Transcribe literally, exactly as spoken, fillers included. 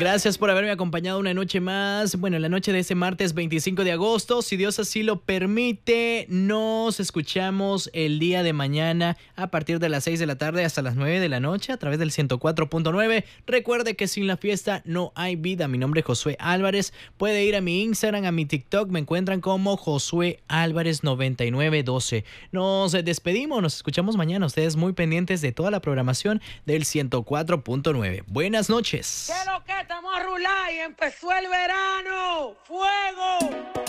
Gracias por haberme acompañado una noche más. Bueno, la noche de ese martes veinticinco de agosto, si Dios así lo permite, nos escuchamos el día de mañana a partir de las seis de la tarde hasta las nueve de la noche a través del ciento cuatro punto nueve. Recuerde que sin la fiesta no hay vida. Mi nombre es Josué Álvarez. Puede ir a mi Instagram, a mi TikTok. Me encuentran como Josué Álvarez noventa y nueve doce. Nos despedimos. Nos escuchamos mañana. Ustedes muy pendientes de toda la programación del ciento cuatro punto nueve. Buenas noches. ¿Qué es lo que estamos a rular y empezó el verano? ¡Fuego!